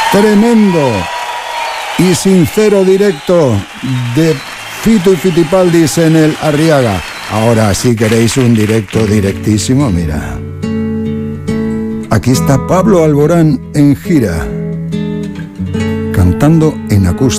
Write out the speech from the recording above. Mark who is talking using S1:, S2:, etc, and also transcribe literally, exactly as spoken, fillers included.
S1: Tremendo y sincero directo de Fito y Fitipaldis en el Arriaga. Ahora, si queréis un directo directísimo, mira. Aquí está Pablo Alborán en gira, cantando en acústico.